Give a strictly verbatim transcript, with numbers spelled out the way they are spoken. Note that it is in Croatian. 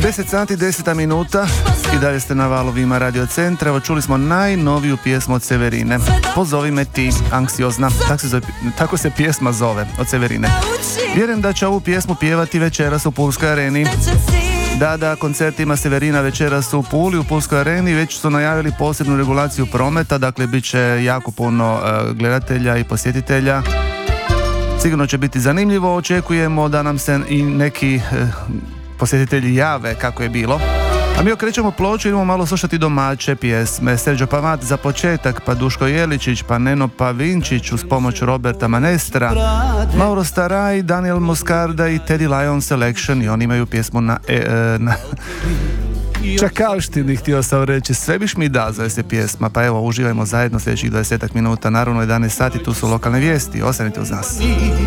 deset sati, deseta minuta i dalje ste na valovima Radio Centra. Evo, čuli smo najnoviju pjesmu od Severine. Pozovi me ti, anksiozna. Tako se, zove, tako se pjesma zove, od Severine. Vjerujem da će ovu pjesmu pjevati večeras u Pulskoj areni. Da, da, koncert ima Severina večeras u Puli, u Pulskoj areni. Već su najavili posebnu regulaciju prometa, dakle bit će jako puno uh, gledatelja i posjetitelja. Sigurno će biti zanimljivo. Očekujemo da nam se i neki uh, posjetitelji jave kako je bilo. A mi okrećemo ploču i idemo malo slušati domaće pjesme. Serđo Pavat za početak, pa Duško Jeličić, pa Neno Pavinčić uz pomoć Roberta Manestra, Mauro Staraj, Daniel Moscarda i Teddy Lion Selection, i oni imaju pjesmu na, e, na Čakavštini, htio sam reći. Sve biš mi da, zove se pjesma. Pa evo, uživajmo zajedno sljedećih dvadesetak minuta, naravno jedanaest sati, tu su lokalne vijesti, ostanite uz nas.